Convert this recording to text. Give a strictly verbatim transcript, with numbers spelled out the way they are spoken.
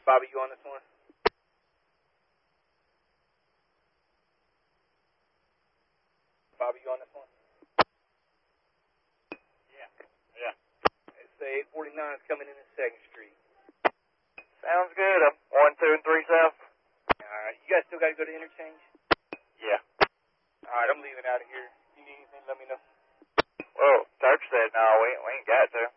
Bobby, you on this one? Bobby, you on this one? Yeah. Yeah. It's the eight forty-nine is coming in at second Street. Sounds good. I'm one, two, and three south. Alright, you guys still got to go to interchange? Yeah. Alright, I'm leaving out of here. If you need anything, let me know. Well, Turk said no, we, we ain't got to.